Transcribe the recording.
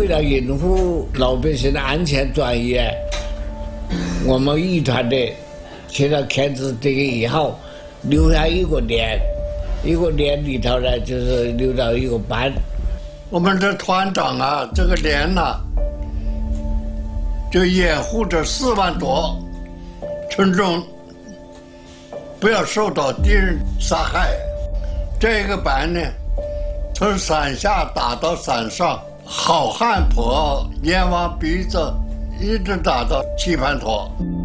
为了应付老百姓的安全专业，我们义团的去了开始这个以后，留下一个连里头呢，就是留到一个班。 我们的团长啊，这个连呢，就掩护着4万多群众不要受到敌人杀害。这个班呢，从山下打到山上，好汉坡、阎王鼻子，一直打到棋盘坨。